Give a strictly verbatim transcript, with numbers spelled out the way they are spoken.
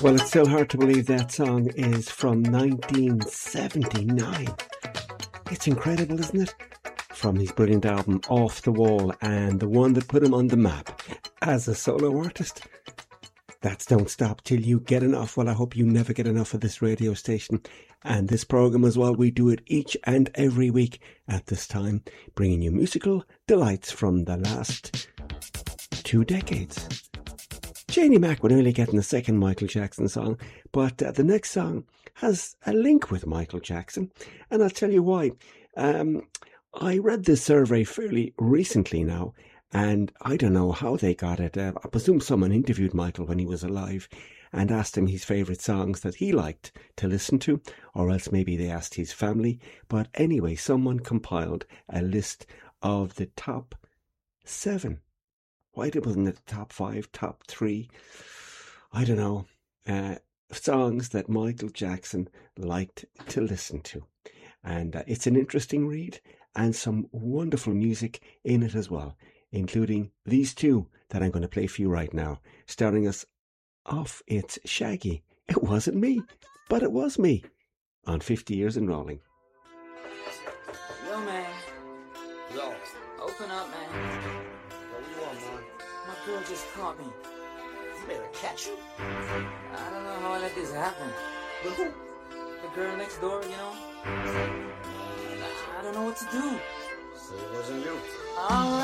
Well, it's still hard to believe that song is from nineteen seventy-nine. It's incredible, isn't it? From his brilliant album Off the Wall, and the one that put him on the map as a solo artist. That's Don't Stop Till You Get Enough. Well, I hope you never get enough of this radio station and this programme as well. We do it each and every week at this time, bringing you musical delights from the last two decades. Janie Mac would nearly getting the second Michael Jackson song, but uh, the next song has a link with Michael Jackson, and I'll tell you why. Um, I read this survey fairly recently now, and I don't know how they got it. Uh, I presume someone interviewed Michael when he was alive and asked him his favourite songs that he liked to listen to, or else maybe they asked his family. But anyway, someone compiled a list of the top seven. Why wasn't it the top five, top three? I don't know. Uh, songs that Michael Jackson liked to listen to. And uh, it's an interesting read and some wonderful music in it as well, including these two that I'm going to play for you right now. Starting us off, it's Shaggy. It wasn't me, but it was me on fifty years and Rolling. Yo, man. Yo. Open up, man. What do you want, man? My girl just caught me. You made her catch you? I don't know how I let this happen. With who? The girl next door, you know? I don't know what to do. So it wasn't you. All right.